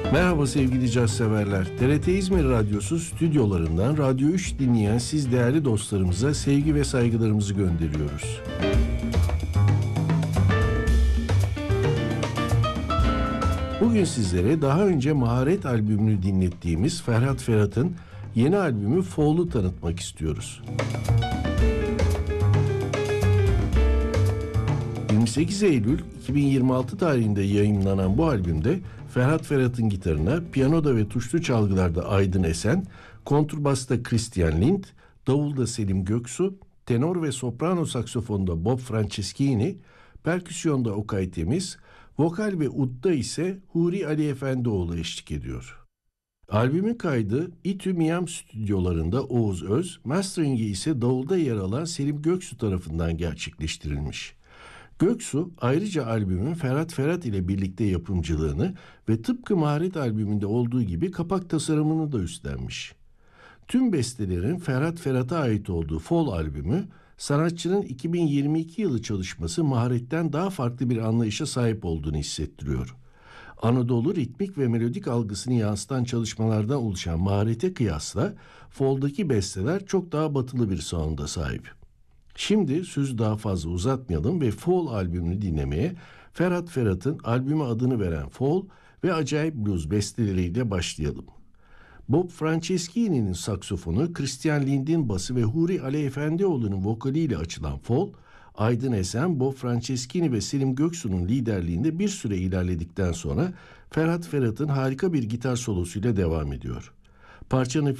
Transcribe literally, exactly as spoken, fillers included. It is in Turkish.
Merhaba sevgili caz severler. T R T İzmir Radyosu stüdyolarından Radyo üç dinleyen siz değerli dostlarımıza sevgi ve saygılarımızı gönderiyoruz. Bugün sizlere daha önce Maharet albümünü dinlettiğimiz Ferhat Ferhat'ın yeni albümü Fall'u tanıtmak istiyoruz. yirmi sekiz Eylül iki bin yirmi altı tarihinde yayınlanan bu albümde Ferhat Ferhat'ın gitarına, piyanoda ve tuşlu çalgılarda Aydın Esen, kontrbasta Christian Lind, davulda Selim Göksu, tenor ve soprano saksofonda Bob Franceschini, perküsyonda Okay Temiz, vokal ve udda ise Huri Ali Efendioğlu eşlik ediyor. Albümün kaydı İTÜ Miyam stüdyolarında Oğuz Öz, mastering'i ise davulda yer alan Selim Göksu tarafından gerçekleştirilmiş. Göksu ayrıca albümün Ferhat Ferhat ile birlikte yapımcılığını ve tıpkı Maharet albümünde olduğu gibi kapak tasarımını da üstlenmiş. Tüm bestelerin Ferhat Ferhat'a ait olduğu Fall albümü, sanatçının iki bin yirmi iki yılı çalışması Maharet'ten daha farklı bir anlayışa sahip olduğunu hissettiriyor. Anadolu ritmik ve melodik algısını yansıtan çalışmalardan oluşan Maharet'e kıyasla Fall'daki besteler çok daha batılı bir sound'a sahip. Şimdi sözü daha fazla uzatmayalım ve Fall albümünü dinlemeye Ferhat Ferhat'ın albüme adını veren Fall ve Acayip Blues besteleriyle başlayalım. Bob Franceschini'nin saksofonu, Christian Lind'in bası ve Huri Ali Efendioğlu'nun vokaliyle açılan Fall, Aydın Esen, Bob Franceschini ve Selim Göksu'nun liderliğinde bir süre ilerledikten sonra Ferhat Ferhat'ın harika bir gitar solosuyla devam ediyor. Parçanın